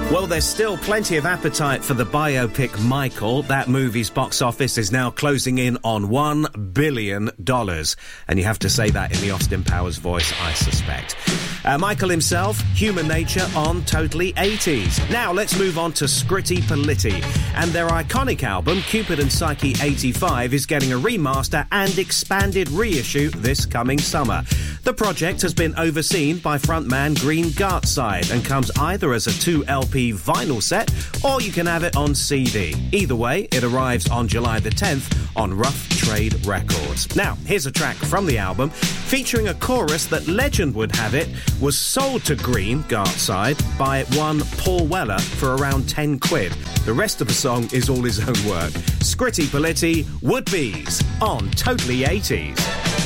Well, there's still plenty of appetite for the biopic Michael. That movie's box office is now closing in on $1 billion. And you have to say that in the Austin Powers voice, I suspect. Michael himself, Human Nature on Totally 80s. Now, let's move on to Scritti Politti. And their iconic album, Cupid and Psyche 85, is getting a remaster and expanded reissue this coming summer. The project has been overseen by frontman Green Gartside and comes either as a 2LP vinyl set or you can have it on CD. Either way, it arrives on July the 10th on Rough Trade Records. Now, here's a track from the album featuring a chorus that legend would have it was sold to Green Gartside by one Paul Weller for around 10 quid. The rest of the song is all his own work. Scritti Politti, Would-Be's on Totally 80s.